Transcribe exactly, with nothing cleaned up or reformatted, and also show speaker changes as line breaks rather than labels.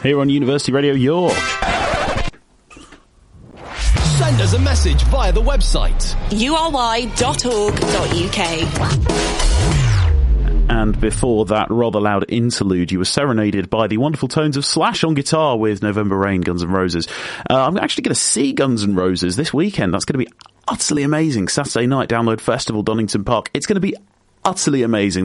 here on University Radio York.
Send us a message via the website
u r y dot org dot u k.
And before that rather loud interlude, you were serenaded by the wonderful tones of Slash on guitar with November Rain, Guns N' Roses. Uh, I'm actually going to see Guns N' Roses this weekend. That's going to be utterly amazing. Saturday night, Download Festival, Donington Park. It's going to be utterly amazing.